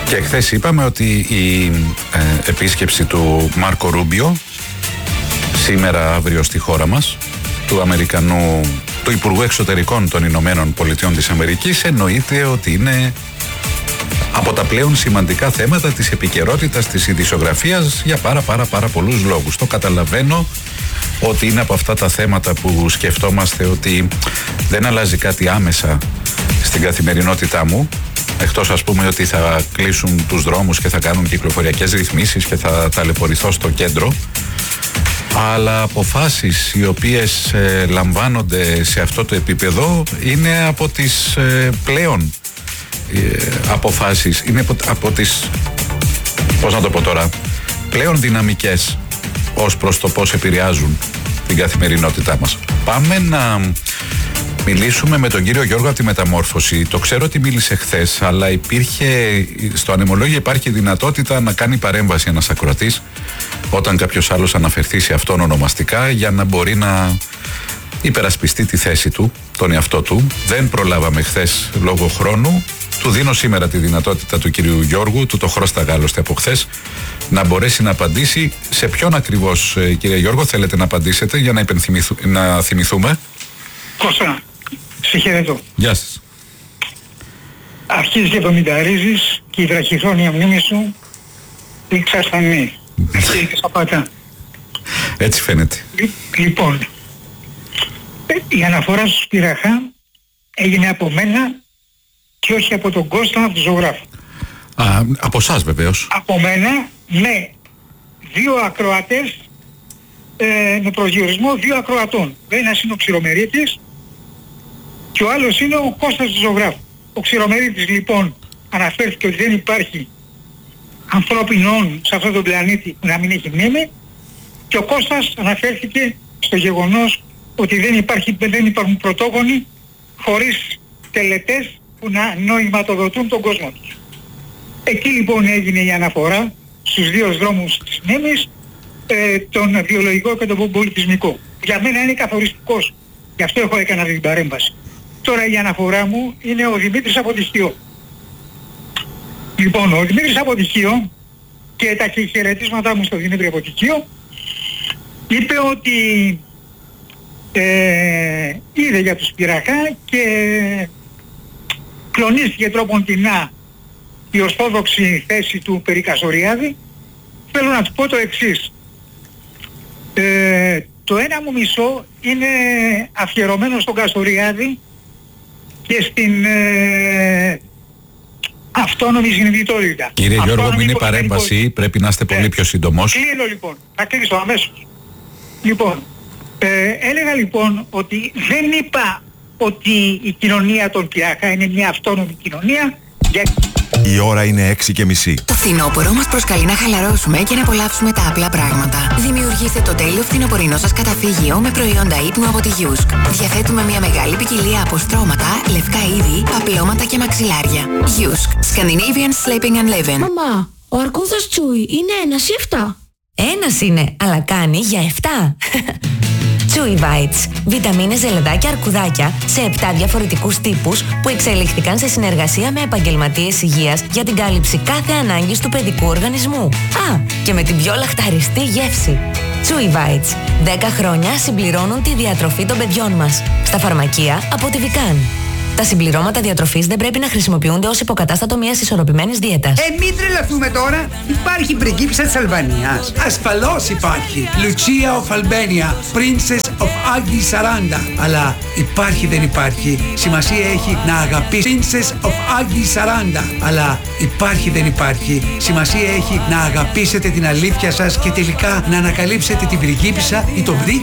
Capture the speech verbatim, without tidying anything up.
Και χθες είπαμε ότι η ε, επίσκεψη του Μάρκο Ρούμπιο σήμερα, αύριο στη χώρα μας, του Αμερικανού, του Υπουργού Εξωτερικών των Ηνωμένων Πολιτειών της Αμερικής, εννοείται ότι είναι από τα πλέον σημαντικά θέματα της επικαιρότητας της ειδησιογραφίας για πάρα πάρα πάρα πολλούς λόγους. Το καταλαβαίνω ότι είναι από αυτά τα θέματα που σκεφτόμαστε ότι δεν αλλάζει κάτι άμεσα στην καθημερινότητά μου, εκτός ας πούμε ότι θα κλείσουν τους δρόμους και θα κάνουν κυκλοφοριακές ρυθμίσεις και θα ταλαιπωρηθώ στο κέντρο, αλλά αποφάσεις οι οποίες ε, λαμβάνονται σε αυτό το επίπεδο είναι από τις ε, πλέον ε, αποφάσεις, είναι από, από τις, πώς να το πω τώρα, πλέον δυναμικές ως προς το πώς επηρεάζουν την καθημερινότητά μας. Πάμε να μιλήσουμε με τον κύριο Γιώργο από τη Μεταμόρφωση. Το ξέρω ότι μίλησε χθες, αλλά υπήρχε, στο ανεμολόγιο υπάρχει δυνατότητα να κάνει παρέμβαση ένας ακροατής όταν κάποιος άλλος αναφερθεί σε αυτόν ονομαστικά, για να μπορεί να υπερασπιστεί τη θέση του, τον εαυτό του. Δεν προλάβαμε χθες λόγω χρόνου. Του δίνω σήμερα τη δυνατότητα του κυρίου Γιώργου, του το χρώσταγα άλλωστε από χθες, να μπορέσει να απαντήσει. Σε ποιον ακριβώς, κύριε Γιώργο, θέλετε να απαντήσετε για να, να θυμηθούμε? Κώστα, σε χαιρετώ. Γεια σας. Αρχίζει και το μυνταρίζεις και η βραχυθόνια μνήμη σου εξασθανεί. Αρχίζει και σαπατά. Έτσι φαίνεται. Λοιπόν, η αναφορά σου Σπυραχά έγινε από μένα και όχι από τον Κώστα, από τον ζωγράφο. Α, από εσάς βεβαίως. Από μένα, με δύο ακροατές, ε, με προσδιορισμό δύο ακροατών. Ένας είναι ο Ξηρομερίτης και ο άλλος είναι ο Κώστας του ζωγράφου. Ο Ξηρομερίτης λοιπόν αναφέρθηκε ότι δεν υπάρχει ανθρώπινο σε αυτόν τον πλανήτη που να μην έχει μνήμη, και ο Κώστας αναφέρθηκε στο γεγονός ότι δεν, υπάρχει, δεν υπάρχουν πρωτόγονοι χωρίς τελετές που να νοηματοδοτούν τον κόσμο τους. Εκεί λοιπόν έγινε η αναφορά στους δύο δρόμους της μνήμης, ε, τον βιολογικό και τον πολιτισμικό. Για μένα είναι καθοριστικός. Γι' αυτό έχω έκανα την παρέμβαση. Τώρα η αναφορά μου είναι ο Δημήτρης από τη Χίο. Λοιπόν, ο Δημήτρης από τη Χίο, και τα χαιρετίσματά μου στο Δημήτρη από τη Χίο, είπε ότι ε, είδε για τους Σπυραχά και κλονίστηκε τρόποντινά η ορθόδοξη θέση του περί Καστοριάδη. Θέλω να του πω το εξής. Ε, το ένα μου μισό είναι αφιερωμένο στον Καστοριάδη και στην ε, αυτόνομη συνειδητότητα. Κύριε Γιώργο, μου είναι παρέμβαση, πρέπει να είστε πολύ ε, πιο σύντομος. Κλείνω λοιπόν, θα κλείσω αμέσως. Λοιπόν, ε, έλεγα λοιπόν ότι δεν είπα ότι η κοινωνία των Σπυραχά είναι μια αυτόνομη κοινωνία. Για... Η ώρα είναι έξι και μισή. Το φθινόπωρο μας προσκαλεί να χαλαρώσουμε και να απολαύσουμε τα απλά πράγματα. Δημιουργήστε το τέλειο φθινοπορεινό σας καταφύγιο με προϊόντα ύπνου από τη Γιούσκ. Διαθέτουμε μια μεγάλη ποικιλία από στρώματα, λευκά είδη, παπλώματα και μαξιλάρια. Γιούσκ. Scandinavian Sleeping and Living. Μαμά, ο αρκούδας Τσούι είναι ένας ή εφτά? Ένας είναι, αλλά κάνει για εφτά. Chewy Bites. Βιταμίνες, ζελεδάκια, αρκουδάκια σε επτά διαφορετικούς τύπους που εξελίχθηκαν σε συνεργασία με επαγγελματίες υγείας για την κάλυψη κάθε ανάγκης του παιδικού οργανισμού. Α, και με την πιο λαχταριστή γεύση. Chewy Bites. δέκα χρόνια συμπληρώνουν τη διατροφή των παιδιών μας. Στα φαρμακεία από τη Vican. Τα συμπληρώματα διατροφής δεν πρέπει να χρησιμοποιούνται ως υποκατάστατο μιας ισορροπημένης δίαιτας. Ε, μην τρελαθούμε τώρα. Υπάρχει πριγκίπισσα της Αλβανίας. Ασφαλώς υπάρχει. Lucia of Albania, Princess of Agi σαράντα. Αλλά υπάρχει δεν υπάρχει. Σημασία έχει να αγαπήσει. Princess of Agi σαράντα. Αλλά υπάρχει δεν υπάρχει. Σημασία έχει να αγαπήσετε την αλήθεια σας και τελικά να ανακαλύψετε την πριγκίπισσα ή τον πρίγκιπα